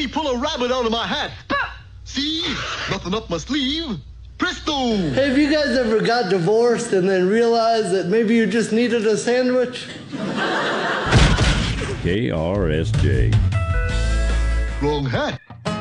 me pull a rabbit out of my hat. See? Nothing up my sleeve. Presto! Hey, have you guys ever got divorced and then realized that maybe you just needed a sandwich? KRSJ. Wrong hat.